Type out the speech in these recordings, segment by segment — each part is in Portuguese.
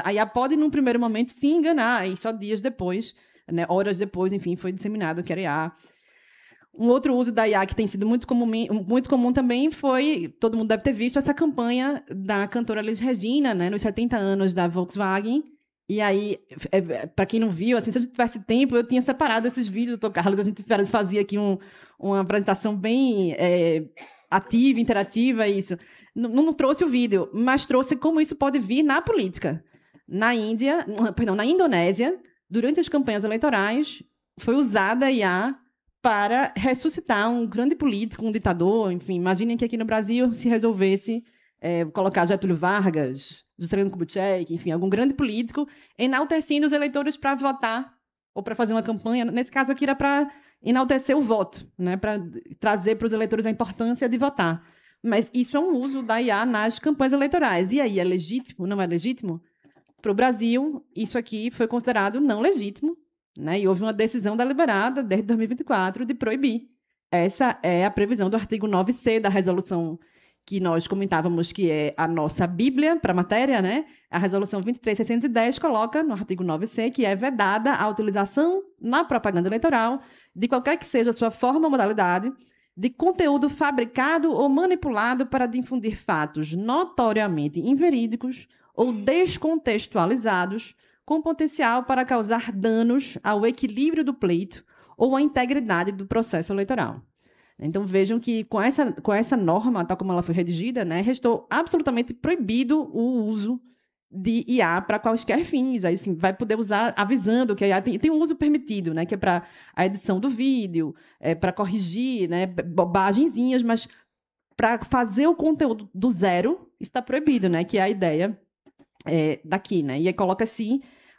A IA pode, num primeiro momento, se enganar, e só dias depois, né, horas depois, enfim, foi disseminado que era IA. Um outro uso da IA que tem sido muito comum também foi, todo mundo deve ter visto, essa campanha da cantora Elis Regina, né, nos 70 anos da Volkswagen. E aí, para quem não viu, assim, se a gente tivesse tempo, eu tinha separado esses vídeos, doutor Carlos, a gente fazia aqui uma apresentação bem ativa, interativa, isso. Não trouxe o vídeo, mas trouxe como isso pode vir na política. Na Indonésia, durante as campanhas eleitorais, foi usada a IA para ressuscitar um grande político, um ditador, enfim. Imaginem que aqui no Brasil se resolvesse colocar Getúlio Vargas, Juscelino Kubitschek, enfim, algum grande político, enaltecendo os eleitores para votar ou para fazer uma campanha. Nesse caso aqui era para enaltecer o voto, né, para trazer para os eleitores a importância de votar. Mas isso é um uso da IA nas campanhas eleitorais. E aí, é legítimo? Não é legítimo? Para o Brasil, isso aqui foi considerado não legítimo, né? E houve uma decisão deliberada, desde 2024, de proibir. Essa é a previsão do artigo 9C da resolução que nós comentávamos, que é a nossa Bíblia para a matéria, né? A resolução 23.610 coloca no artigo 9C que é vedada a utilização na propaganda eleitoral de qualquer que seja a sua forma ou modalidade de conteúdo fabricado ou manipulado para difundir fatos notoriamente inverídicos ou descontextualizados com potencial para causar danos ao equilíbrio do pleito ou à integridade do processo eleitoral. Então, vejam que com essa norma, tal como ela foi redigida, né, restou absolutamente proibido o uso de IA para quaisquer fins. Aí, assim, vai poder usar avisando que a IA tem um uso permitido, né, que é para a edição do vídeo, para corrigir, né, bobagenzinhas, mas para fazer o conteúdo do zero, está proibido, né, que é a ideia daqui. Né, e aí coloca-se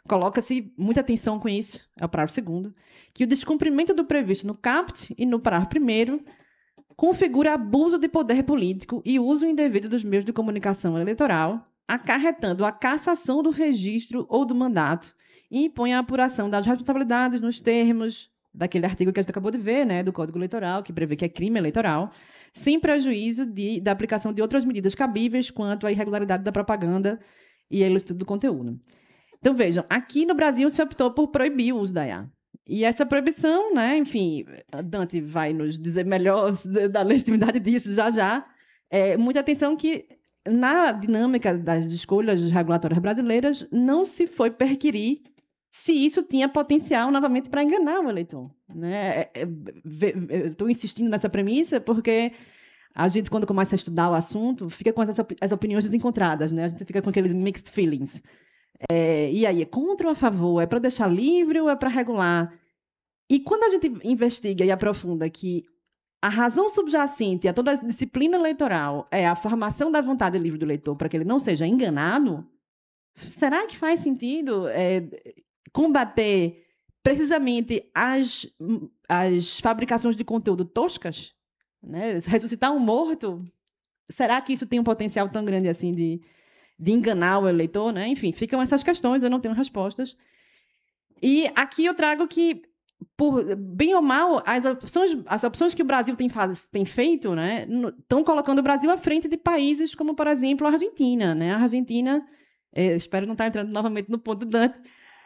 muita atenção com isso, é o parágrafo 2º, que o descumprimento do previsto no caput e no parágrafo 1º configura abuso de poder político e uso indevido dos meios de comunicação eleitoral, acarretando a cassação do registro ou do mandato e impõe a apuração das responsabilidades nos termos daquele artigo que a gente acabou de ver, né, do Código Eleitoral, que prevê que é crime eleitoral, sem prejuízo da aplicação de outras medidas cabíveis quanto à irregularidade da propaganda e a ilicitude do conteúdo. Então, vejam, aqui no Brasil se optou por proibir o uso da IA. E essa proibição, né, enfim, a Dante vai nos dizer melhor da legitimidade disso já. Muita atenção que, na dinâmica das escolhas regulatórias brasileiras, não se foi perquirir se isso tinha potencial, novamente, para enganar o eleitor. Né? Estou insistindo nessa premissa porque a gente, quando começa a estudar o assunto, fica com as opiniões desencontradas, né? A gente fica com aqueles mixed feelings. E aí, é contra ou a favor? É para deixar livre ou é para regular? E quando a gente investiga e aprofunda que a razão subjacente a toda a disciplina eleitoral é a formação da vontade livre do eleitor para que ele não seja enganado, será que faz sentido combater precisamente as fabricações de conteúdo toscas? Né? Ressuscitar um morto? Será que isso tem um potencial tão grande assim de enganar o eleitor, né? Enfim, ficam essas questões, eu não tenho respostas. E aqui eu trago que, por bem ou mal, as opções que o Brasil tem feito, né, estão colocando o Brasil à frente de países como, por exemplo, a Argentina. Né? A Argentina, espero não estar entrando novamente no ponto do Dante,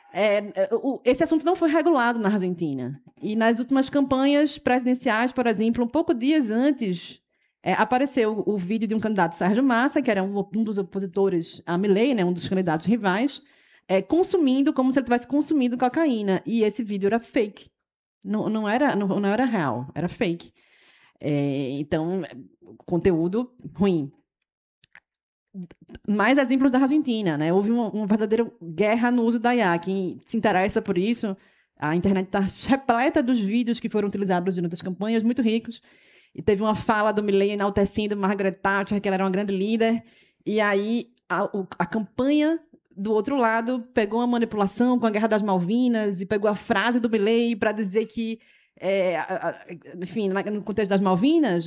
esse assunto não foi regulado na Argentina. E nas últimas campanhas presidenciais, por exemplo, um pouco dias antes, apareceu o vídeo de um candidato, Sérgio Massa, que era um dos opositores a Milei, né, um dos candidatos rivais, consumindo como se ele tivesse consumido cocaína. E esse vídeo era fake. Não era real, era fake. Então, conteúdo ruim. Mais exemplos da Argentina. Né? Houve uma verdadeira guerra no uso da IA. Quem se interessa por isso, a internet está repleta dos vídeos que foram utilizados durante as campanhas, muito ricos. E teve uma fala do Milei enaltecendo Margaret Thatcher, que ela era uma grande líder. E aí a campanha do outro lado pegou uma manipulação com a Guerra das Malvinas e pegou a frase do Milei para dizer que, enfim, no contexto das Malvinas,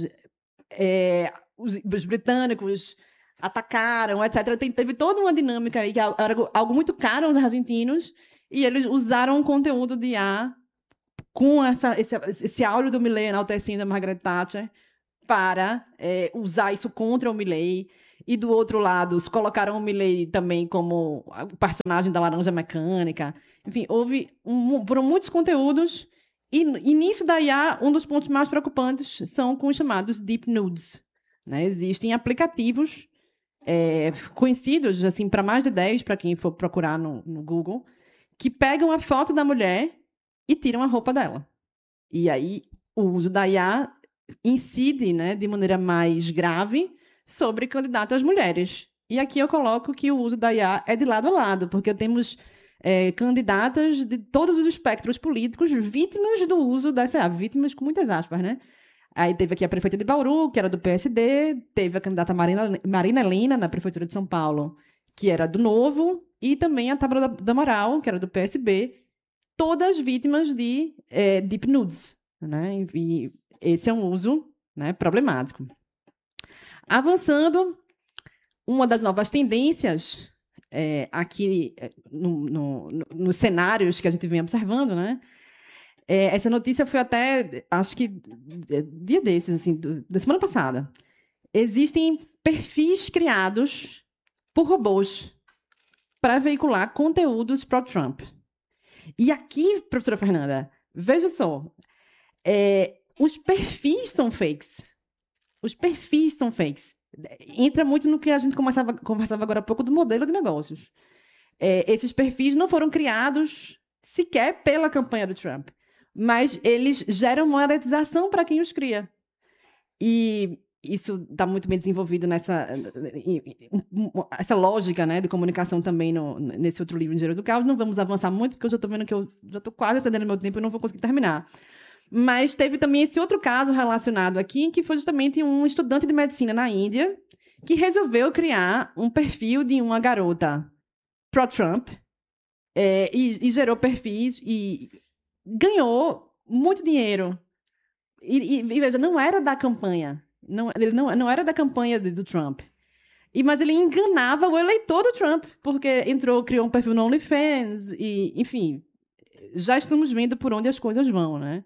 os britânicos atacaram, etc. Teve toda uma dinâmica aí, que era algo muito caro aos argentinos, e eles usaram um conteúdo de IA com esse áudio do Milei enaltecendo a Margaret Thatcher para usar isso contra o Milei. e do outro lado colocaram o Milei também como o personagem da Laranja Mecânica. Enfim, foram muitos conteúdos, e nisso da IA, um dos pontos mais preocupantes são com os chamados Deep Nudes. Né? Existem aplicativos conhecidos, assim, para mais de 10, para quem for procurar no Google, que pegam a foto da mulher e tiram a roupa dela. E aí o uso da IA incide, né, de maneira mais grave sobre candidatas mulheres. E aqui eu coloco que o uso da IA é de lado a lado, porque temos candidatas de todos os espectros políticos vítimas do uso dessa IA, vítimas com muitas aspas, né? Aí teve aqui a prefeita de Bauru, que era do PSD, teve a candidata Marina Helena, na prefeitura de São Paulo, que era do Novo, e também a Tabata do Amaral, que era do PSB, todas vítimas de deep nudes. Né? E esse é um uso, né, problemático. Avançando, uma das novas tendências aqui nos cenários que a gente vem observando, né? Essa notícia foi até, acho que, dia desses, assim, da semana passada. Existem perfis criados por robôs para veicular conteúdos pró-Trump. E aqui, professora Fernanda, veja só, os perfis são fakes. Os perfis são fakes. Entra muito no que a gente conversava agora há pouco do modelo de negócios. Esses perfis não foram criados sequer pela campanha do Trump, mas eles geram monetização para quem os cria. E isso está muito bem desenvolvido nessa essa lógica, né, de comunicação também nesse outro livro, Engenheiro do Caos. Não vamos avançar muito, porque eu já estou vendo que eu já estou quase excedendo meu tempo e não vou conseguir terminar. Mas teve também esse outro caso relacionado aqui, que foi justamente um estudante de medicina na Índia que resolveu criar um perfil de uma garota pró-Trump e gerou perfis e ganhou muito dinheiro. E veja, não era da campanha. Ele não era da campanha do Trump. Mas ele enganava o eleitor do Trump, porque criou um perfil no OnlyFans, e, enfim, já estamos vendo por onde as coisas vão, né?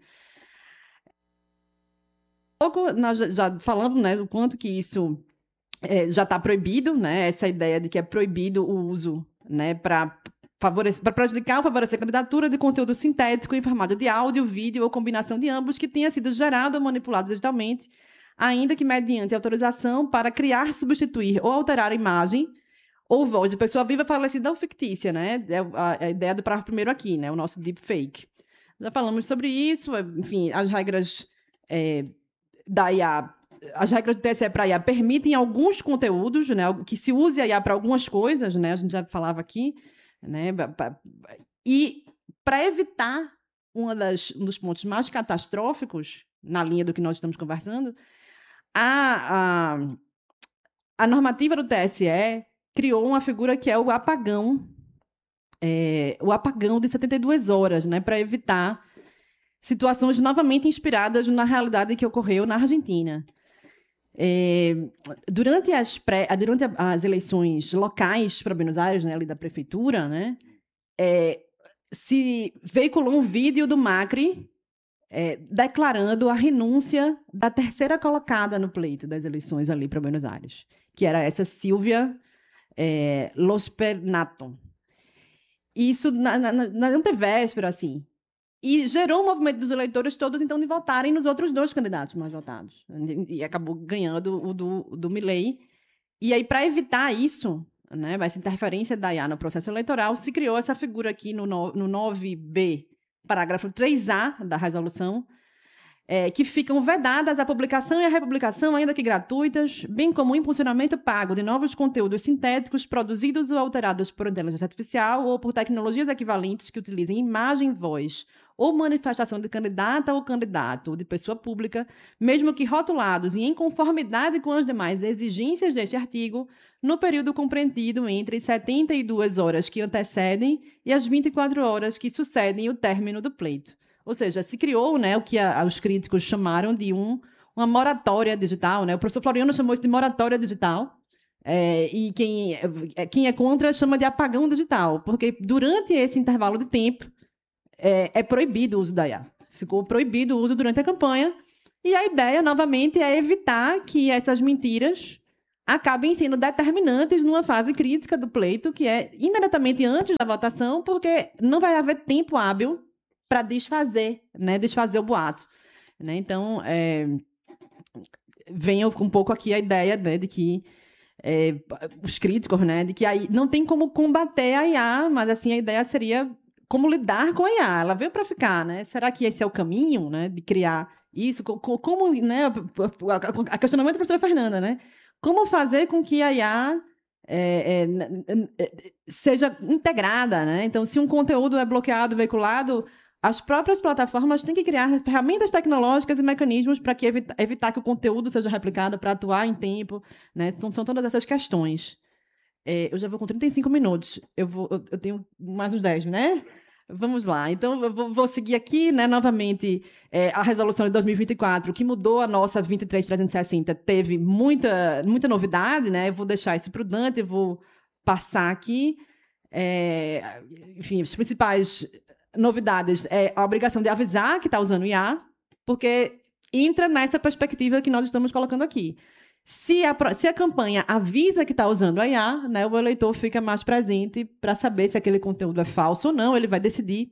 Nós já falamos, né, do quanto que isso já está proibido, né? Essa ideia de que é proibido o uso, né, para prejudicar ou favorecer a candidatura de conteúdo sintético em formato de áudio, vídeo ou combinação de ambos que tenha sido gerado ou manipulado digitalmente, ainda que mediante autorização para criar, substituir ou alterar a imagem ou voz de pessoa viva, falecida ou fictícia, né? A ideia do parágrafo primeiro aqui, né? O nosso deepfake. Já falamos sobre isso, enfim, as regras da IA, as regras do TSE para a IA permitem alguns conteúdos, né? Que se use a IA para algumas coisas, né? A gente já falava aqui, né? E para evitar um dos pontos mais catastróficos, na linha do que nós estamos conversando, a normativa do TSE criou uma figura que é o apagão de 72 horas, né, para evitar situações novamente inspiradas na realidade que ocorreu na Argentina. Durante as eleições locais para Buenos Aires, né, ali da prefeitura, né, se veiculou um vídeo do Macri declarando a renúncia da terceira colocada no pleito das eleições ali para Buenos Aires, que era essa Silvia Lospernato. Isso na antevéspera, assim. E gerou um movimento dos eleitores todos, então, de votarem nos outros dois candidatos mais votados. E acabou ganhando o do Milei. E aí, para evitar isso, né, essa interferência da IA no processo eleitoral, se criou essa figura aqui no 9b, parágrafo 3A da resolução, que ficam vedadas a publicação e a republicação, ainda que gratuitas, bem como o impulsionamento pago de novos conteúdos sintéticos produzidos ou alterados por inteligência artificial ou por tecnologias equivalentes que utilizem imagem, voz ou manifestação de candidata ou candidato ou de pessoa pública, mesmo que rotulados e em conformidade com as demais exigências deste artigo, no período compreendido entre 72 horas que antecedem e as 24 horas que sucedem o término do pleito. Ou seja, se criou, né, o que os críticos chamaram de uma moratória digital, né? O professor Floriano chamou isso de moratória digital, e quem é contra chama de apagão digital, porque durante esse intervalo de tempo é proibido o uso da IA. Ficou proibido o uso durante a campanha, e a ideia, novamente, é evitar que essas mentiras acabem sendo determinantes numa fase crítica do pleito, que é imediatamente antes da votação, porque não vai haver tempo hábil para desfazer, né, desfazer o boato. Né? Então, vem um pouco aqui a ideia, né, de que os críticos, né, de que aí não tem como combater a IA, mas assim a ideia seria como lidar com a IA. Ela veio para ficar, né? Será que esse é o caminho, né, de criar isso? Como, né, a questionamento da professora Fernanda, né? Como fazer com que a IA seja integrada, né? Então, se um conteúdo é bloqueado, veiculado, as próprias plataformas têm que criar ferramentas tecnológicas e mecanismos para que evitar que o conteúdo seja replicado, para atuar em tempo, né? Então, são todas essas questões. Eu já vou com 35 minutos. Eu tenho mais uns 10, né? Vamos lá. Então, eu vou seguir aqui, né, novamente, a resolução de 2024, que mudou a nossa 23.360, teve muita novidade, né? Eu vou deixar isso para o Dante, eu vou passar aqui. Enfim, as principais novidades é a obrigação de avisar que está usando IA, porque entra nessa perspectiva que nós estamos colocando aqui. Se a campanha avisa que está usando a IA, né, o eleitor fica mais presente para saber se aquele conteúdo é falso ou não, ele vai decidir.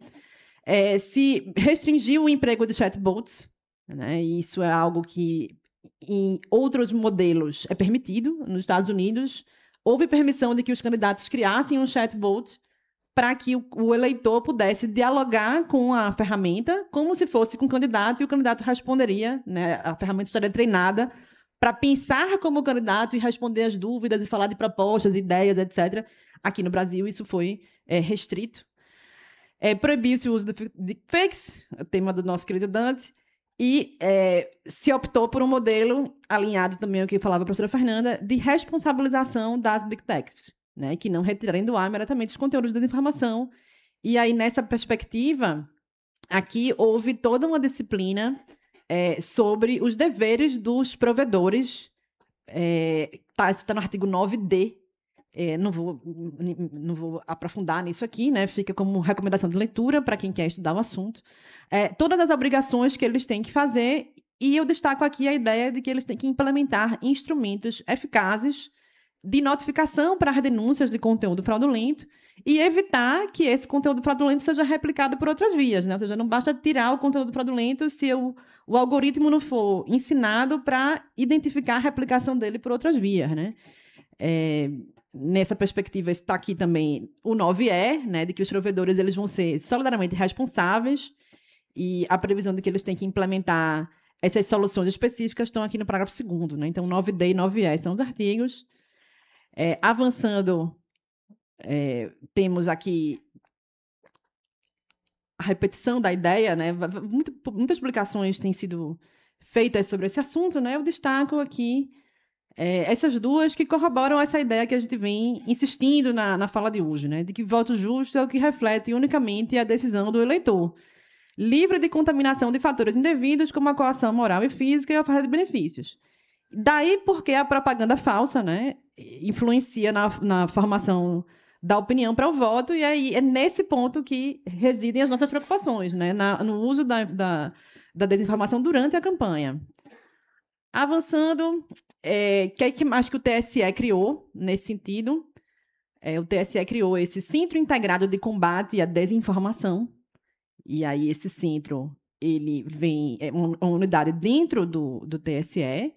Se restringir o emprego de chatbots, né, isso é algo que em outros modelos é permitido. Nos Estados Unidos, houve permissão de que os candidatos criassem um chatbot para que o eleitor pudesse dialogar com a ferramenta como se fosse com o candidato, e o candidato responderia, né, a ferramenta estaria treinada para pensar como candidato e responder as dúvidas e falar de propostas, ideias, etc. Aqui no Brasil, isso foi restrito. Proibiu-se o uso de deepfakes, o tema do nosso querido Dante, e se optou por um modelo alinhado também ao que falava a professora Fernanda, de responsabilização das big techs, né, que não retirarem do ar imediatamente os conteúdos de desinformação. E aí, nessa perspectiva, aqui houve toda uma disciplina sobre os deveres dos provedores. Isso está no artigo 9D. Não vou aprofundar nisso aqui, né? Fica como recomendação de leitura para quem quer estudar o assunto. Todas as obrigações que eles têm que fazer, e eu destaco aqui a ideia de que eles têm que implementar instrumentos eficazes de notificação para as denúncias de conteúdo fraudulento e evitar que esse conteúdo fraudulento seja replicado por outras vias, né? Ou seja, não basta tirar o conteúdo fraudulento se o algoritmo não for ensinado para identificar a replicação dele por outras vias, né? Nessa perspectiva está aqui também o 9E, né, de que os provedores eles vão ser solidariamente responsáveis, e a previsão de que eles têm que implementar essas soluções específicas estão aqui no parágrafo 2º, né? Então, 9D e 9E são os artigos. Avançando, temos aqui a repetição da ideia, né? Muitas publicações têm sido feitas sobre esse assunto, né? Eu destaco aqui essas duas que corroboram essa ideia que a gente vem insistindo na fala de hoje, né? De que voto justo é o que reflete unicamente a decisão do eleitor, livre de contaminação de fatores indevidos, como a coação moral e física e a oferta de benefícios. Daí porque a propaganda falsa, né, influencia na formação da opinião para o voto, e aí é nesse ponto que residem as nossas preocupações, né, no uso da desinformação durante a campanha. Avançando, que mais que o TSE criou nesse sentido? O TSE criou esse Centro Integrado de Combate à Desinformação, e aí esse centro ele vem uma unidade dentro do TSE.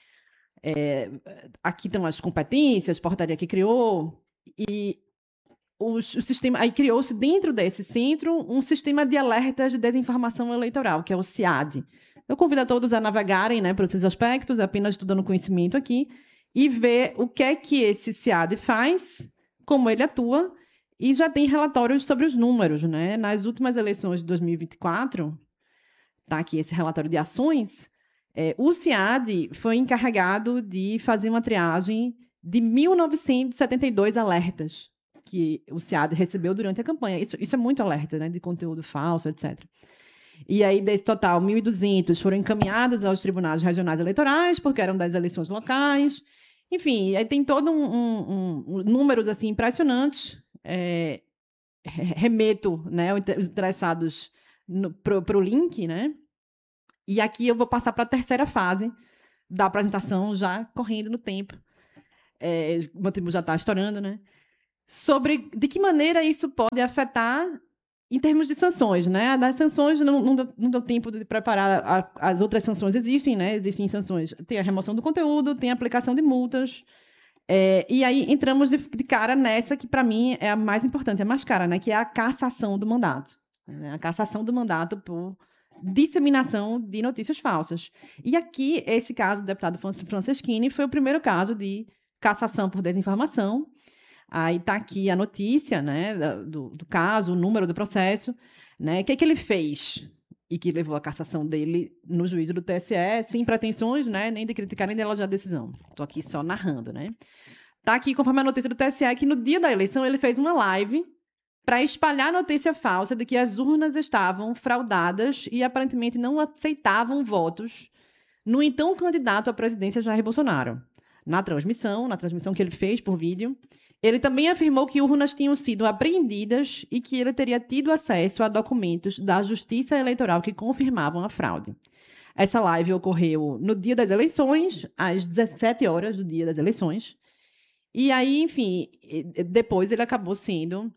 Aqui estão as competências, a portaria que criou, e o sistema, aí criou-se dentro desse centro um sistema de alertas de desinformação eleitoral, que é o CIAD. Eu convido a todos a navegarem, né, por esses aspectos, apenas estudando conhecimento aqui, e ver o que é que esse CIAD faz, como ele atua, e já tem relatórios sobre os números, né? Nas últimas eleições de 2024, está aqui esse relatório de ações, o CIAD foi encarregado de fazer uma triagem de 1.972 alertas que o CIAD recebeu durante a campanha. Isso é muito alerta, né, de conteúdo falso, etc. E aí, desse total, 1.200 foram encaminhados aos tribunais regionais eleitorais, porque eram das eleições locais. Enfim, aí tem todo números assim, impressionantes. Remeto, né, os interessados para o link, né? E aqui eu vou passar para a terceira fase da apresentação, já correndo no tempo. o meu tempo já está estourando, né? Sobre de que maneira isso pode afetar em termos de sanções, né? Das sanções não deu tempo de preparar. As outras sanções existem, né? Existem sanções. Tem a remoção do conteúdo, tem a aplicação de multas. E aí entramos de cara nessa que, para mim, é a mais importante, a mais cara, né? Que é a cassação do mandato. Né? A cassação do mandato por disseminação de notícias falsas. E aqui, esse caso do deputado Franceschini foi o primeiro caso de cassação por desinformação. Aí está aqui a notícia, né, do caso, o número do processo, né, o que ele fez e que levou à cassação dele no juízo do TSE, sem pretensões, né, nem de criticar nem de elogiar a decisão. Estou aqui só narrando, né. Está aqui, conforme a notícia do TSE, que no dia da eleição ele fez uma live para espalhar a notícia falsa de que as urnas estavam fraudadas e aparentemente não aceitavam votos no então candidato à presidência Jair Bolsonaro. Na transmissão que ele fez por vídeo, ele também afirmou que urnas tinham sido apreendidas e que ele teria tido acesso a documentos da Justiça Eleitoral que confirmavam a fraude. Essa live ocorreu no dia das eleições, às 17 horas do dia das eleições. E aí, enfim, depois ele acabou sendo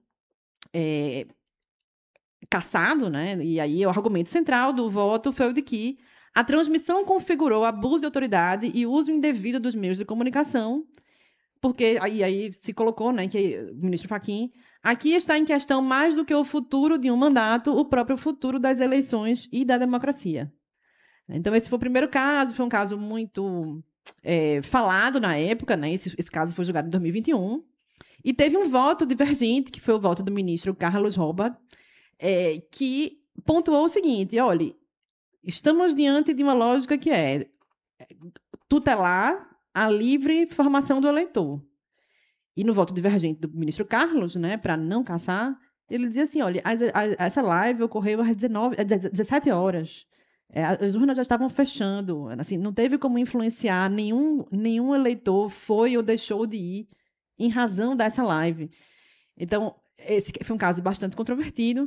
cassado, né? E aí o argumento central do voto foi o de que a transmissão configurou abuso de autoridade e uso indevido dos meios de comunicação, porque aí se colocou, né, que o ministro Fachin, aqui está em questão mais do que o futuro de um mandato, o próprio futuro das eleições e da democracia. Então, esse foi o primeiro caso, foi um caso muito falado na época, né, esse caso foi julgado em 2021, e teve um voto divergente, que foi o voto do ministro Carlos Robbach, que pontuou o seguinte, olha, estamos diante de uma lógica que é tutelar a livre formação do eleitor. E no voto divergente do ministro Carlos, né, para não cassar, ele dizia assim, olha, essa live ocorreu às 17 horas. As urnas já estavam fechando. Assim, não teve como influenciar, nenhum eleitor foi ou deixou de ir em razão dessa live. Então, esse foi um caso bastante controvertido.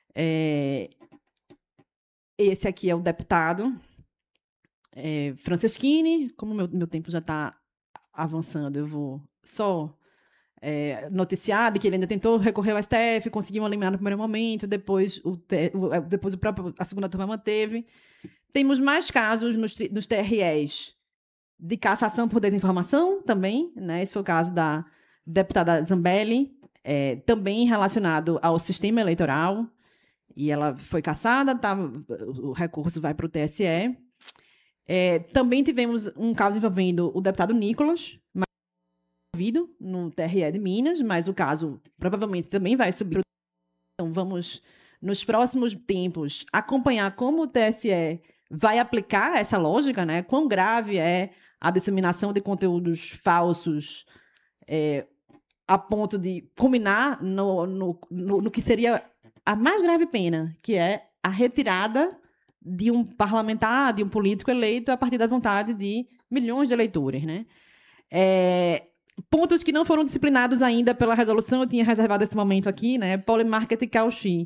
Esse aqui é o deputado Franceschini. Como meu tempo já está avançando, eu vou só noticiar de que ele ainda tentou recorrer ao STF, conseguiu eliminar no primeiro momento, depois a segunda turma manteve. Temos mais casos nos TREs de cassação por desinformação também, né? Esse foi o caso da deputada Zambelli, também relacionado ao sistema eleitoral, e ela foi cassada, o recurso vai para o TSE. Também tivemos um caso envolvendo o deputado Nicolas, no TRE de Minas, mas o caso provavelmente também vai subir. Então, vamos, nos próximos tempos, acompanhar como o TSE vai aplicar essa lógica, né? Quão grave é a disseminação de conteúdos falsos a ponto de culminar no que seria a mais grave pena, que é a retirada de um parlamentar, de um político eleito a partir da vontade de milhões de eleitores, né? Pontos que não foram disciplinados ainda pela resolução, eu tinha reservado esse momento aqui, né? Polymarket e Cauchy.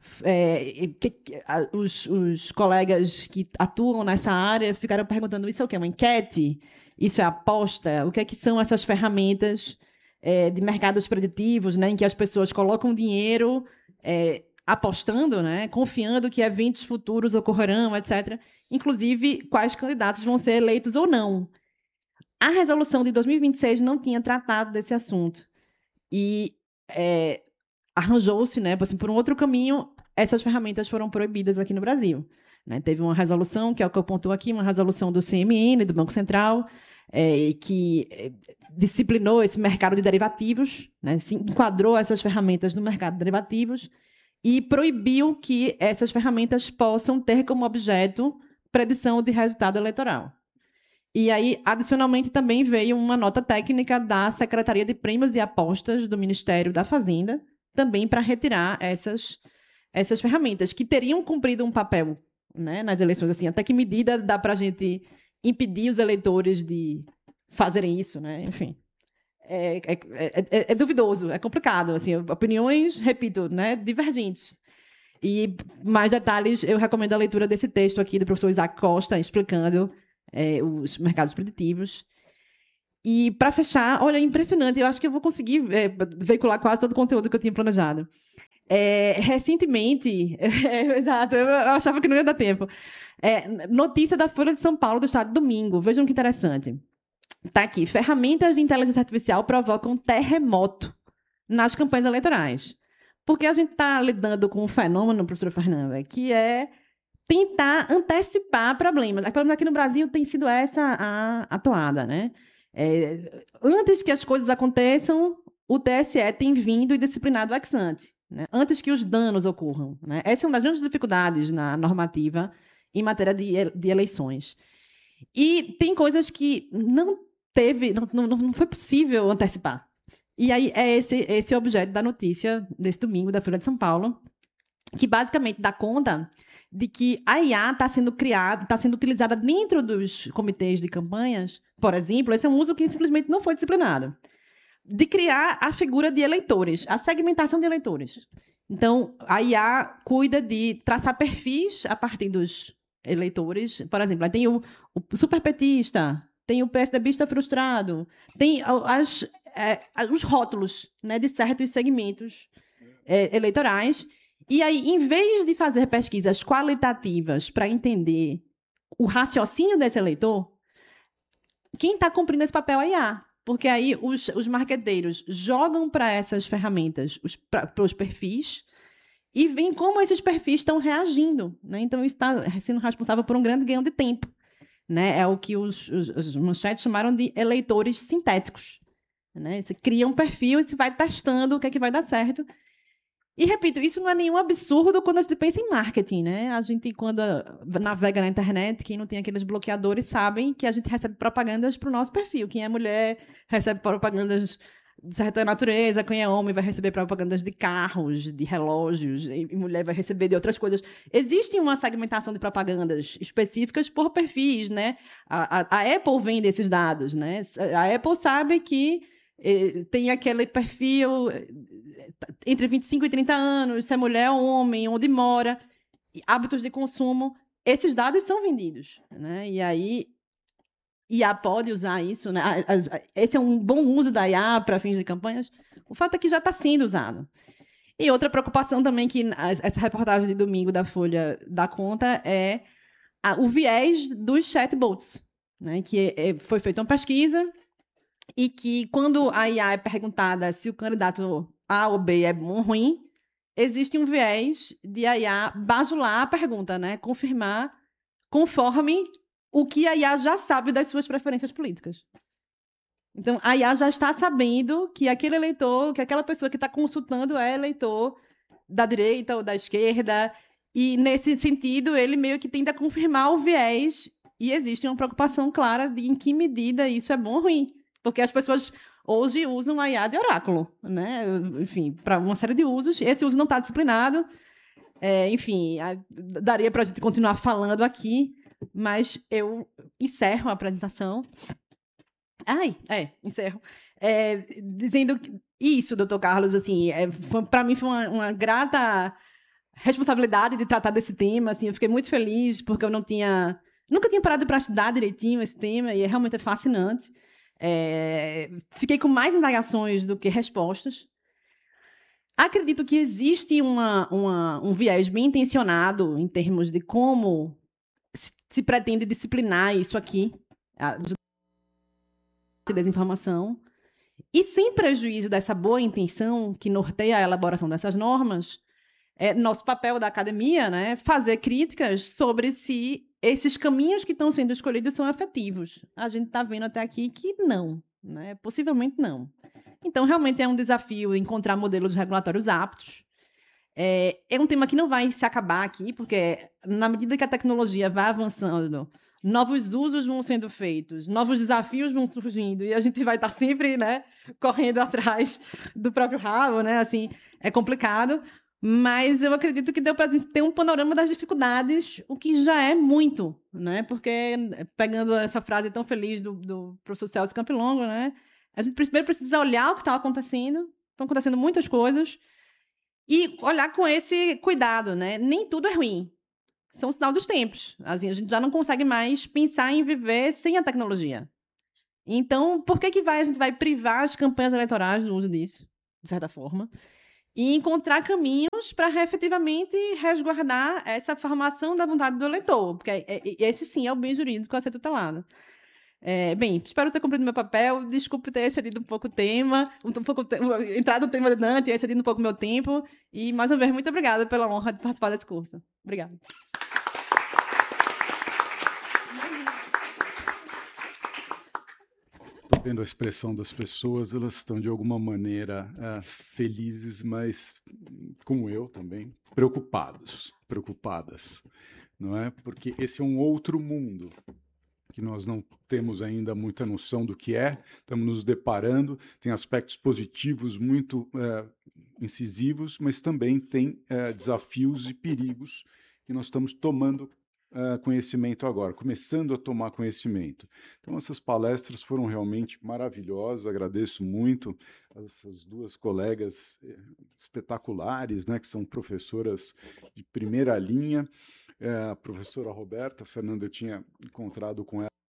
Os colegas que atuam nessa área ficaram perguntando, isso é o quê? Uma enquete? Isso é aposta? O que é que são essas ferramentas de mercados preditivos, né? Em que as pessoas colocam dinheiro apostando, né? Confiando que eventos futuros ocorrerão, etc. Inclusive, quais candidatos vão ser eleitos ou não. A resolução de 2026 não tinha tratado desse assunto. E arranjou-se, né, assim, por um outro caminho, essas ferramentas foram proibidas aqui no Brasil. Né? Teve uma resolução, que é o que eu pontuo aqui, uma resolução do CMN, do Banco Central, que disciplinou esse mercado de derivativos, né, enquadrou essas ferramentas no mercado de derivativos e proibiu que essas ferramentas possam ter como objeto predição de resultado eleitoral. E aí, adicionalmente, também veio uma nota técnica da Secretaria de Prêmios e Apostas do Ministério da Fazenda, também para retirar essas ferramentas, que teriam cumprido um papel, né, nas eleições. Assim, até que medida dá para a gente impedir os eleitores de fazerem isso, né? Enfim, é duvidoso, é complicado. Assim, opiniões, repito, né, divergentes. E mais detalhes, eu recomendo a leitura desse texto aqui do professor Isaac Costa, explicando os mercados preditivos. E, para fechar, olha, é impressionante. Eu acho que eu vou conseguir veicular quase todo o conteúdo que eu tinha planejado. Recentemente, exato, eu achava que não ia dar tempo. Notícia da Folha de São Paulo do Estado, domingo. Vejam que interessante. Está aqui. Ferramentas de inteligência artificial provocam terremoto nas campanhas eleitorais. Porque a gente está lidando com um fenômeno, professora Fernanda, que é tentar antecipar problemas. Pelo menos aqui no Brasil tem sido essa a toada, né? Antes que as coisas aconteçam, o TSE tem vindo e disciplinado ex ante, né? Antes que os danos ocorram, né? Essa é uma das grandes dificuldades na normativa em matéria de eleições. E tem coisas que não foi possível antecipar. E aí é esse objeto da notícia desse domingo da Folha de São Paulo, que basicamente dá conta de que a IA está sendo criada, está sendo utilizada dentro dos comitês de campanhas, por exemplo, esse é um uso que simplesmente não foi disciplinado, de criar a figura de eleitores, a segmentação de eleitores. Então, a IA cuida de traçar perfis a partir dos eleitores. Por exemplo, tem o superpetista, tem o PSDBista frustrado, tem os rótulos, né, de certos segmentos eleitorais. E aí, em vez de fazer pesquisas qualitativas para entender o raciocínio desse eleitor, quem está cumprindo esse papel é a IA. Porque aí os marqueteiros jogam para essas ferramentas para os perfis e veem como esses perfis estão reagindo, né? Então, isso está sendo responsável por um grande ganho de tempo, né? É o que os manchetes chamaram de eleitores sintéticos, né? Você cria um perfil e você vai testando o que é que vai dar certo. E, repito, isso não é nenhum absurdo quando a gente pensa em marketing, né? A gente, quando navega na internet, quem não tem aqueles bloqueadores sabem que a gente recebe propagandas para o nosso perfil. Quem é mulher recebe propagandas de certa natureza, quem é homem vai receber propagandas de carros, de relógios, e mulher vai receber de outras coisas. Existe uma segmentação de propagandas específicas por perfis, né? A Apple vende esses dados, né? A Apple sabe que tem aquele perfil entre 25 e 30 anos, se é mulher ou homem, onde mora, hábitos de consumo, esses dados são vendidos, né? E aí IA pode usar isso, né? Esse é um bom uso da IA para fins de campanhas. O fato é que já está sendo usado. E outra preocupação também que essa reportagem de domingo da Folha dá conta é o viés dos chatbots, né? Que foi feita uma pesquisa e que, quando a IA é perguntada se o candidato A ou B é bom ou ruim, existe um viés de a IA bajular a pergunta, né? Confirmar conforme o que a IA já sabe das suas preferências políticas. Então, a IA já está sabendo que aquele eleitor, que aquela pessoa que está consultando é eleitor da direita ou da esquerda, e, nesse sentido, ele meio que tenta confirmar o viés, e existe uma preocupação clara de em que medida isso é bom ou ruim. Porque as pessoas hoje usam a IA de oráculo, né? Enfim, para uma série de usos. Esse uso não está disciplinado. Enfim, daria para a gente continuar falando aqui, mas eu encerro a apresentação. Encerro. Dizendo isso, doutor Carlos, assim, para mim foi uma grata responsabilidade de tratar desse tema. Assim, eu fiquei muito feliz, porque eu nunca tinha parado para estudar direitinho esse tema, e realmente é fascinante. Fiquei com mais indagações do que respostas. Acredito que existe um viés bem intencionado em termos de como se pretende disciplinar isso aqui, a desinformação, e sem prejuízo dessa boa intenção que norteia a elaboração dessas normas, nosso papel da academia, né, fazer críticas sobre se esses caminhos que estão sendo escolhidos são efetivos. A gente está vendo até aqui que não, né? Possivelmente não. Então, realmente é um desafio encontrar modelos regulatórios aptos. É um tema que não vai se acabar aqui, porque, na medida que a tecnologia vai avançando, novos usos vão sendo feitos, novos desafios vão surgindo, e a gente vai estar sempre, né, correndo atrás do próprio rabo, né? Assim, é complicado. Mas eu acredito que deu para ter um panorama das dificuldades, o que já é muito, né? Porque, pegando essa frase tão feliz do professor Celso Campilongo, né? A gente primeiro precisa olhar o que está acontecendo, estão acontecendo muitas coisas, e olhar com esse cuidado, né? Nem tudo é ruim, são um sinal dos tempos. Assim, a gente já não consegue mais pensar em viver sem a tecnologia. Então, por que a gente vai privar as campanhas eleitorais do uso disso, de certa forma, e encontrar caminhos para efetivamente resguardar essa formação da vontade do eleitor? Porque esse sim é o bem jurídico a ser tutelado. Bem, espero ter cumprido meu papel. Desculpe ter excedido um pouco o tema, entrado no tema Dante, excedido um pouco o meu tempo. E, mais uma vez, muito obrigada pela honra de participar desse curso. Obrigada. Estou vendo a expressão das pessoas, elas estão de alguma maneira felizes, mas, como eu também, preocupadas, não é? Porque esse é um outro mundo que nós não temos ainda muita noção do que é, estamos nos deparando, tem aspectos positivos muito incisivos, mas também tem desafios e perigos que nós estamos tomando conhecimento agora, começando a tomar conhecimento. Então, essas palestras foram realmente maravilhosas, agradeço muito essas duas colegas espetaculares, né, que são professoras de primeira linha. A professora Roberta, a Fernanda, eu tinha encontrado com ela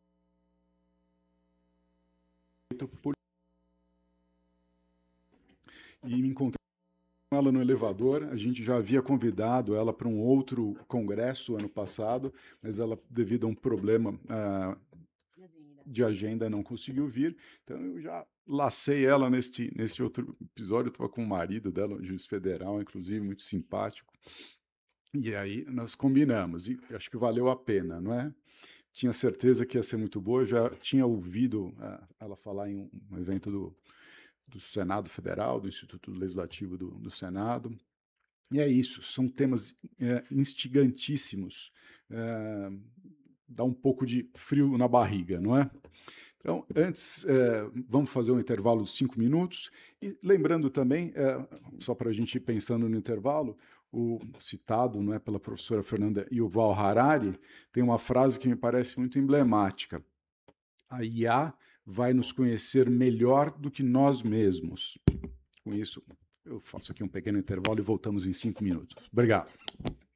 e me encontrei com ela no elevador. A gente já havia convidado ela para um outro congresso ano passado, mas ela, devido a um problema de agenda, não conseguiu vir. Então, eu já lacei ela neste outro episódio. Eu estava com o marido dela, um juiz federal, inclusive, muito simpático. E aí nós combinamos, e acho que valeu a pena, não é? Tinha certeza que ia ser muito boa, já tinha ouvido ela falar em um evento do Senado Federal, do Instituto Legislativo do Senado. E é isso, são temas instigantíssimos, dá um pouco de frio na barriga, não é? Então, antes, vamos fazer um intervalo de 5 minutos, e lembrando também, só para a gente ir pensando no intervalo, o citado, não é, pela professora Fernanda Yuval Harari, tem uma frase que me parece muito emblemática. A IA vai nos conhecer melhor do que nós mesmos. Com isso, eu faço aqui um pequeno intervalo e voltamos em 5 minutos. Obrigado.